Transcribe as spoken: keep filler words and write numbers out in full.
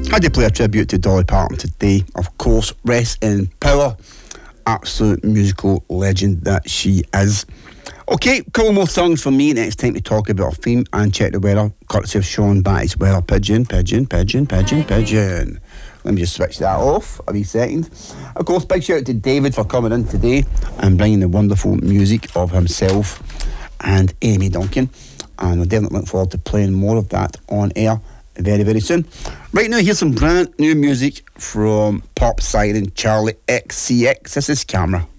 Had to play a tribute to Dolly Parton today. Of course, rest in power. Absolute musical legend that she is. Okay, a couple more songs from me next time to talk about our theme and check the weather. Courtesy of Sean Batty's Weather Pigeon, Pigeon, Pigeon, Pigeon, Pigeon. Let me just switch that off a wee second. Of course, big shout out to David for coming in today and bringing the wonderful music of himself and Amy Duncan. And we're definitely looking forward to playing more of that on air very, very soon. Right now, here's some brand new music from pop siren Charlie X C X. This is Camera.